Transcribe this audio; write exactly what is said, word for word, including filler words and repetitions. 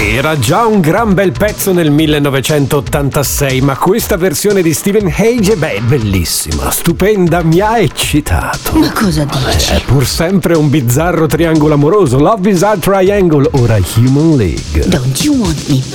Era già un gran bel pezzo nel millenovecentottantasei, ma questa versione di Steven Hage, beh, è bellissima, stupenda, mi ha eccitato. Ma cosa dici? È pur sempre un bizzarro triangolo amoroso. Love Bizarre Triangle, ora Human League. Don't you want me